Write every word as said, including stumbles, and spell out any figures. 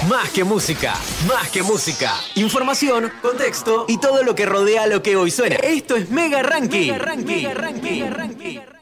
Más que música, más que música. Información, contexto y todo lo que rodea lo que hoy suena. Esto es Mega Ranking. Mega Ranking. Mega Ranking. Mega Ranking.